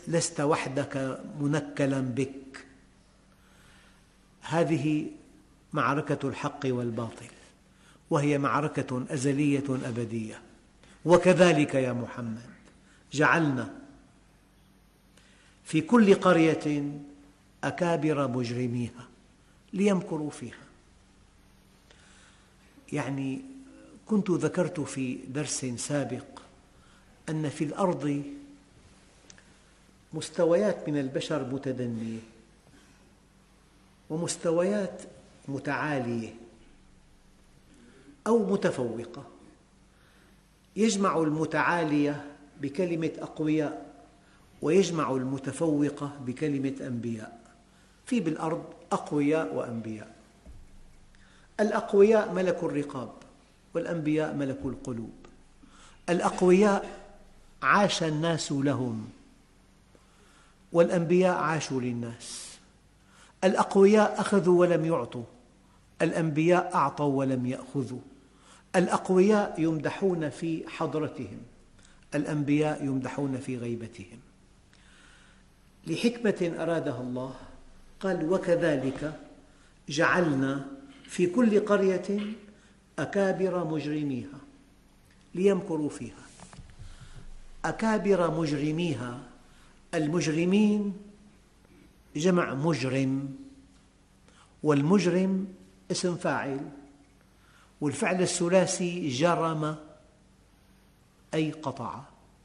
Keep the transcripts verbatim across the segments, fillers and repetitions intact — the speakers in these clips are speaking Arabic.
لست وحدك منكلا بك. هذه معركة الحق والباطل، وهي معركة أزلية أبدية. وكذلك يا محمد جعلنا في كل قرية أكابر مجرميها ليمكروا فيها. يعني كنت ذكرت في درس سابق أن في الأرض مستويات من البشر متدنية ومستويات متعالية أو متفوقة. يجمع المتعالية بكلمة أقوياء، ويجمع المتفوقة بكلمة أنبياء. في بالأرض أقوياء وأنبياء. الأقوياء ملك الرقاب، والأنبياء ملك القلوب. الأقوياء عاش الناس لهم، والأنبياء عاشوا للناس. الأقوياء أخذوا ولم يعطوا، الأنبياء أعطوا ولم يأخذوا. الأقوياء يمدحون في حضرتهم، الأنبياء يمدحون في غيبتهم. لحكمة أرادها الله قال: وكذلك جعلنا في كل قرية أكابر مجرميها ليمكروا فيها. أكابر مجرميها، المجرمين جمع مجرم، والمجرم اسم فاعل، والفعل الثلاثي جرم أي قطع.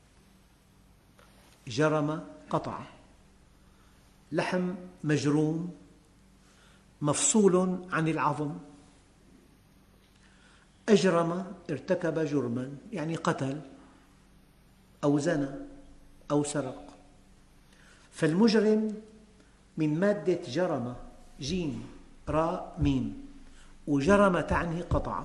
جرم قطع. لحم مجروم مفصول عن العظم. أجرم ارتكب جرما، يعني قتل أو زنى أو سرق. فالمجرم من مادة جرم، جيم راء ميم، وجرم تعني قطع.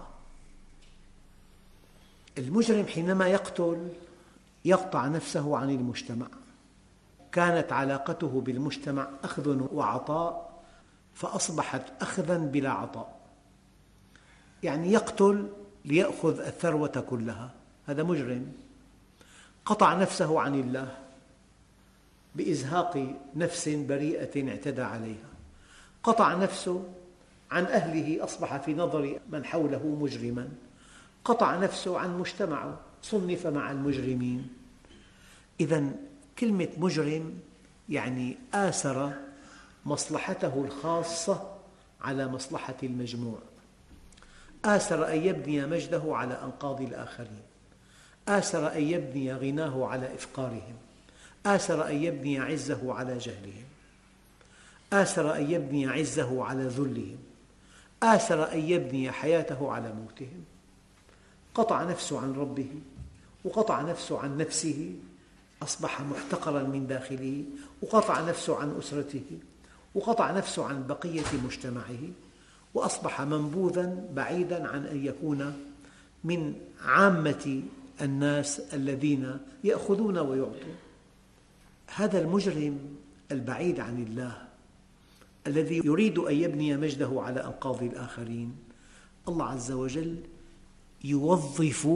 المجرم حينما يقتل يقطع نفسه عن المجتمع. كانت علاقته بالمجتمع أخذ وعطاء، فأصبحت أخذا بلا عطاء. يعني يقتل ليأخذ الثروة كلها، هذا مجرم. قطع نفسه عن الله بإزهاق نفس بريئة اعتدى عليها. قطع نفسه عن أهله، أصبح في نظر من حوله مجرما. قطع نفسه عن مجتمعه، صنف مع المجرمين. إذن كلمة مجرم يعني آثر مصلحته الخاصة على مصلحة المجموع. آثر أن يبني مجده على أنقاض الآخرين، آثر أن يبني غناه على إفقارهم، آثر أن يبني عزه على جهلهم، آثر أن يبني عزه على ذلهم، آثر أن يبني حياته على موتهم. قطع نفسه عن ربه، وقطع نفسه عن نفسه، أصبح محتقراً من داخله، وقطع نفسه عن أسرته، وقطع نفسه عن بقية مجتمعه، وأصبح منبوذاً بعيداً عن أن يكون من عامة الناس الذين يأخذون ويعطون. هذا المجرم البعيد عن الله الذي يريد أن يبني مجده على أنقاض الآخرين، الله عز وجل يوظف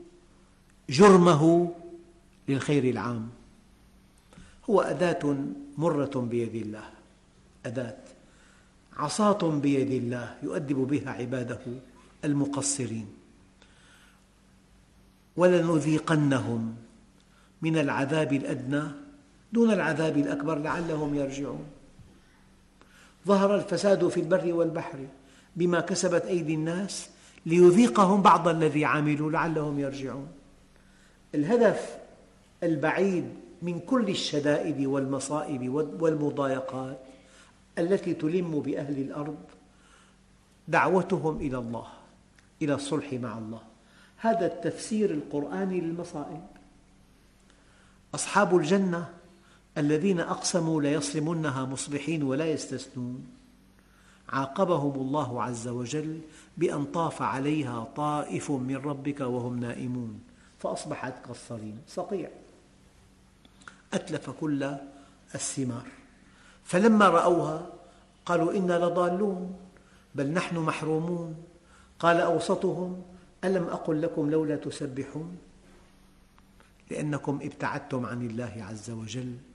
جرمه للخير العام. هو أداة مرة بيد الله، أداة عصاة بيد الله يؤدب بها عباده المقصرين. ولنذيقنهم من العذاب الأدنى دون العذاب الأكبر لعلهم يرجعون. ظهر الفساد في البر والبحر بما كسبت أيدي الناس ليذيقهم بعض الذي عملوا لعلهم يرجعون. الهدف البعيد من كل الشدائد والمصائب والمضايقات التي تلم بأهل الأرض دعوتهم إلى الله، إلى الصلح مع الله. هذا التفسير القرآني للمصائب. أصحاب الجنة الذين أقسموا ليصرمنها مصبحين ولا يستثنون، عاقبهم الله عز وجل بأن طاف عليها طائف من ربك وهم نائمون فأصبحت كالصريم، صقيع أتلف كل الثمار. فلما رأوها قالوا إنا لضالون بل نحن محرومون. قال أوسطهم ألم أقل لكم لولا تسبحون، لأنكم ابتعدتم عن الله عز وجل